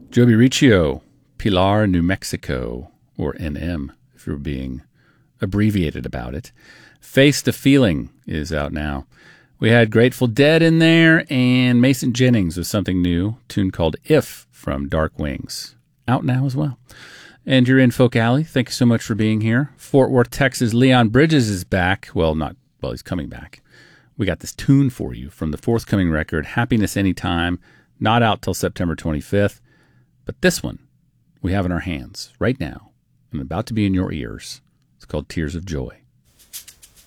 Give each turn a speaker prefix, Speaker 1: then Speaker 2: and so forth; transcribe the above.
Speaker 1: Joby Riccio, Pilar, New Mexico, or NM, if you're being abbreviated about it. Face the Feeling is out now. We had Grateful Dead in there, and Mason Jennings with something new, a tune called If from Dark Wings, out now as well. And you're in Folk Alley. Thank you so much for being here. Fort Worth, Texas, Leon Bridges is back. He's coming back. We got this tune for you from the forthcoming record, Happiness Anytime, not out till September 25th. But this one we have in our hands right now and about to be in your ears. It's called Tears of Joy.